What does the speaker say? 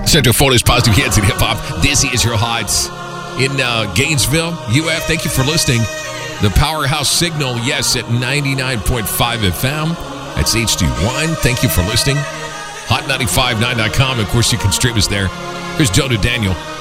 Central Florida's positive hits and hip-hop. This is your Hides. In Gainesville, UF, thank you for listening. The Powerhouse Signal, yes, at 99.5 FM. That's HD1. Thank you for listening. Hot959.com. Of course, you can stream us there. Here's Joe to Daniel.